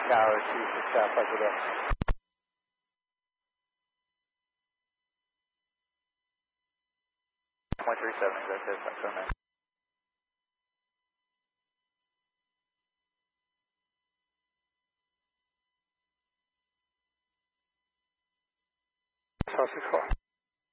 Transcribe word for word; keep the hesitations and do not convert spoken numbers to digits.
Tower two six Alpha, good day. one three seven, exactly, that's my phone. South six four.